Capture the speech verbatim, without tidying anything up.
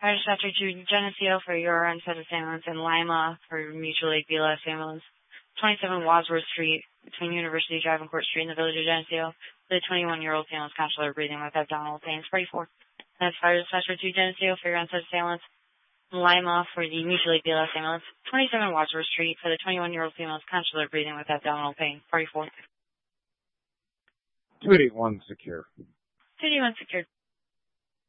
Fire dispatcher to Geneseo for your unset assailants and Lima for Mutual Aid B L S ambulance. twenty-seven Wadsworth Street between University Drive and Court Street in the village of Geneseo. The twenty-one-year-old female is consular breathing with abdominal pain. forty-four. That's fire dispatcher to Geneseo for your unset assailants. Lima for the Mutual Aid B L S ambulance. twenty-seven Wadsworth Street for the twenty-one-year-old female is consular breathing with abdominal pain. forty-four. two eighty-one secure. two eighty-one secured.